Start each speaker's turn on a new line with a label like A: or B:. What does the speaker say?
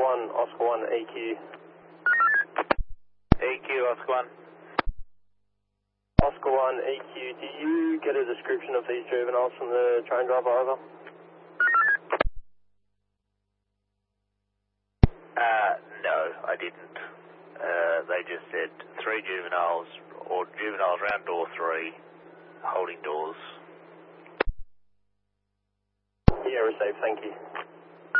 A: Oscar 1, EQ.
B: EQ, Oscar 1.
A: Oscar 1, EQ, do you get a description of these juveniles from the train driver, over?
B: No, I didn't. They just said 3 juveniles, or juveniles around door 3, holding doors.
A: Yeah, received, thank you.